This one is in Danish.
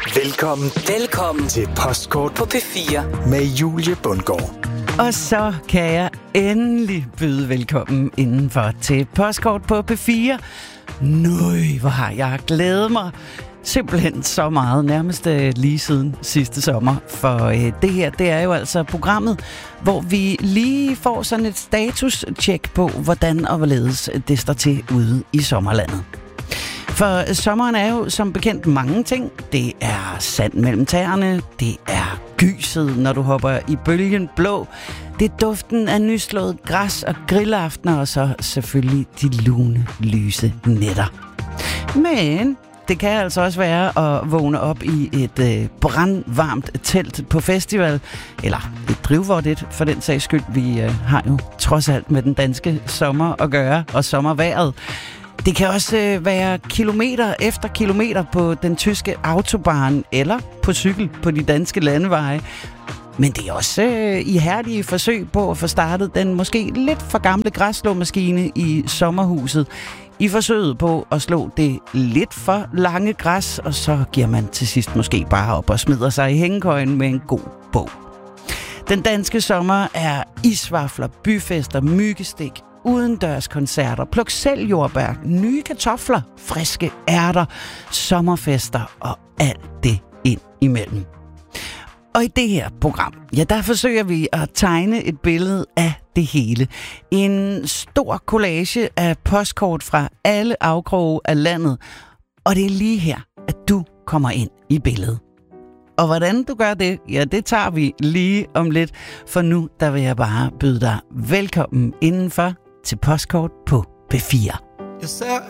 Velkommen til Postkort på P4 med Julie Bundgaard. Og så kan jeg endelig byde velkommen indenfor til Postkort på P4. Nøj, hvor har jeg glædet mig simpelthen så meget, nærmest lige siden sidste sommer. For det her, det er jo altså programmet, hvor vi lige får sådan et status-check på, hvordan og hvorledes det står til ude i sommerlandet. For sommeren er jo som bekendt mange ting. Det er sand mellem tæerne, det er gyset, når du hopper i bølgen blå, det er duften af nyslået græs og grillaftener, og så selvfølgelig de lune, lyse nætter. Men det kan altså også være at vågne op i et brandvarmt telt på festival, eller et drivvådt for den sags skyld. Vi har jo trods alt med den danske sommer at gøre, og sommervejret. Det kan også være kilometer efter kilometer på den tyske autobahn eller på cykel på de danske landeveje. Men det er også ihærdige forsøg på at få startet den måske lidt for gamle græsslåmaskine i sommerhuset. I forsøget på at slå det lidt for lange græs, og så giver man til sidst måske bare op og smider sig i hængekøjen med en god bog. Den danske sommer er isvafler, byfester, myggestik, udendørskoncerter, pluk selv jordbær, nye kartofler, friske ærter, sommerfester og alt det ind imellem. Og i det her program, ja, der forsøger vi at tegne et billede af det hele. En stor collage af postkort fra alle afkroge af landet. Og det er lige her, at du kommer ind i billedet. Og hvordan du gør det, ja, det tager vi lige om lidt. For nu, der vil jeg bare byde dig velkommen indenfor til Postkort på P4. Jeg ser